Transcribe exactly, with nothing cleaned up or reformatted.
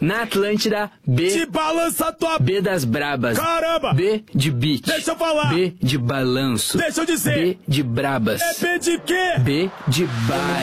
Na Atlântida, B. Te balança tua... B das brabas. Caramba! B de beat. Deixa eu falar. B de balanço. Deixa eu dizer. B de brabas. É B de quê? B de baile.